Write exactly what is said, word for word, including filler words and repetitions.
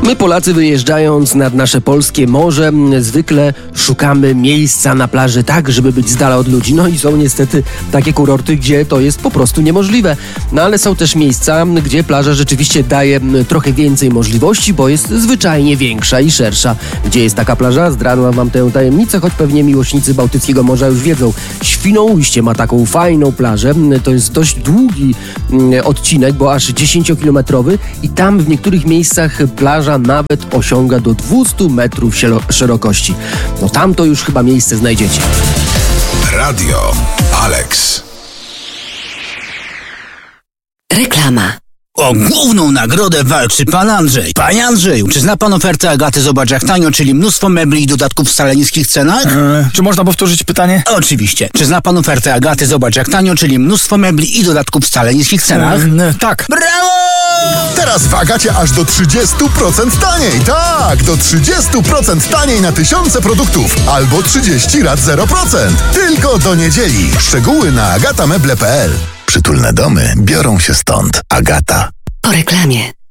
My Polacy, wyjeżdżając nad nasze polskie morze, zwykle szukamy miejsca na plaży tak, żeby być z dala od ludzi. No i są niestety takie kurorty, gdzie to jest po prostu niemożliwe. No ale są też miejsca, gdzie plaża rzeczywiście daje trochę więcej możliwości, bo jest zwyczajnie większa i szersza. Gdzie jest taka plaża? Zdradzam wam tę tajemnicę, choć pewnie miłośnicy Bałtyckiego Morza już wiedzą. Świnoujście ma taką fajną plażę. To jest dość długi odcinek, bo aż dziesięciokilometrowy i tam w niektórych miejscach plaża nawet osiąga do dwieście metrów szerokości. No tam to już chyba miejsce znajdziecie. Radio Alex. Reklama. O główną nagrodę walczy pan Andrzej. Panie Andrzeju, czy zna pan ofertę Agaty Zobacz jak tanio, czyli mnóstwo mebli i dodatków w wcale niskich cenach? Eee, czy można powtórzyć pytanie? Oczywiście. Czy zna pan ofertę Agaty Zobacz jak tanio, czyli mnóstwo mebli i dodatków w wcale niskich cenach? Eee, tak. Brawo! Teraz w Agacie aż do trzydzieści procent taniej. Tak, do trzydzieści procent taniej na tysiące produktów. Albo trzydzieści rat zero procent. Tylko do niedzieli. Szczegóły na agata meble kropka p l. Przytulne domy biorą się stąd. Agata. Po reklamie.